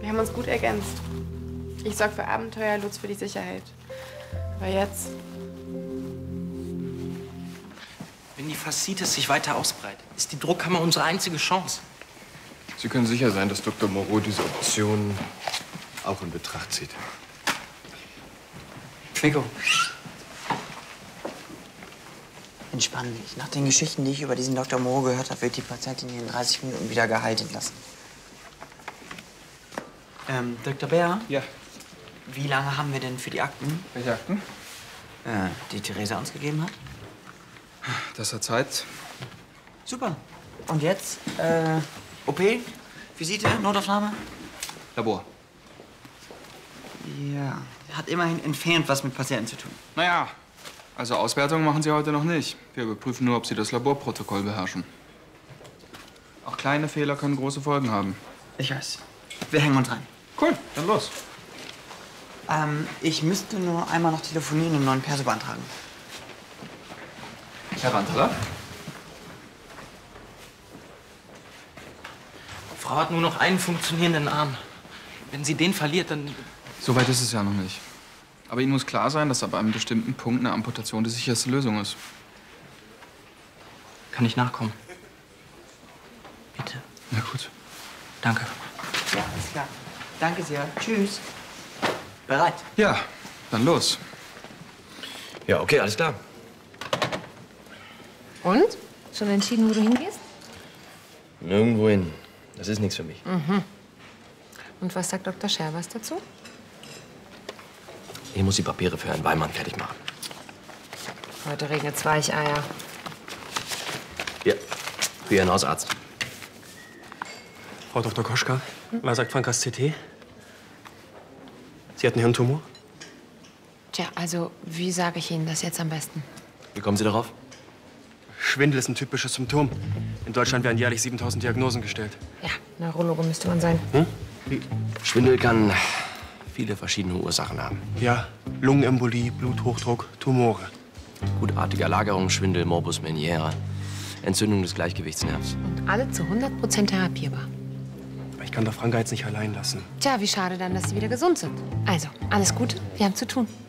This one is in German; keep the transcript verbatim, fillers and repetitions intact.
Wir haben uns gut ergänzt. Ich sorge für Abenteuer, Lutz für die Sicherheit. Aber jetzt... Wenn die Faszitis sich weiter ausbreitet, ist die Druckkammer unsere einzige Chance. Sie können sicher sein, dass Doktor Moreau diese Option auch in Betracht zieht. Schmicko. Entspann dich. Nach den Geschichten, die ich über diesen Doktor Moreau gehört habe, wird die Patientin in dreißig Minuten wieder geheilt entlassen. Ähm, Doktor Bär? Ja. Wie lange haben wir denn für die Akten? Welche Akten? Äh, die Theresa uns gegeben hat? Das hat Zeit. Super. Und jetzt? Äh, O P? Visite? Notaufnahme? Labor. Ja. Hat immerhin entfernt was mit Patienten zu tun. Naja, also Auswertungen machen Sie heute noch nicht. Wir überprüfen nur, ob Sie das Laborprotokoll beherrschen. Auch kleine Fehler können große Folgen haben. Ich weiß. Wir hängen uns rein. Cool, dann los. Ähm, ich müsste nur einmal noch telefonieren und einen neuen Perso beantragen. Herr Rantala? Die Frau hat nur noch einen funktionierenden Arm. Wenn sie den verliert, dann... So weit ist es ja noch nicht. Aber Ihnen muss klar sein, dass ab einem bestimmten Punkt eine Amputation die sicherste Lösung ist. Kann ich nachkommen? Bitte. Na gut. Danke. Ja, alles klar. Danke sehr. Tschüss. Bereit? Ja, dann los. Ja, okay, alles klar. Und? Schon entschieden, wo du hingehst? Nirgendwo hin. Das ist nichts für mich. Mhm. Und was sagt Doktor Scherbers dazu? Ich muss die Papiere für Herrn Weimann fertig machen. Heute regnet's Weicheier. Ja, für Ihren Hausarzt. Frau Doktor Koschka, was sagt Frankas C T? Sie hat einen Hirntumor? Tja, also, wie sage ich Ihnen das jetzt am besten? Wie kommen Sie darauf? Schwindel ist ein typisches Symptom. In Deutschland werden jährlich siebentausend Diagnosen gestellt. Ja, Neurologe müsste man sein. Hm? Schwindel kann viele verschiedene Ursachen haben. Ja, Lungenembolie, Bluthochdruck, Tumore. Gutartiger Lagerungsschwindel, Morbus Meniere, Entzündung des Gleichgewichtsnervs. Und alle zu hundert Prozent therapierbar. Aber ich kann doch Franka jetzt nicht allein lassen. Tja, wie schade dann, dass Sie wieder gesund sind. Also, alles Gute, wir haben zu tun.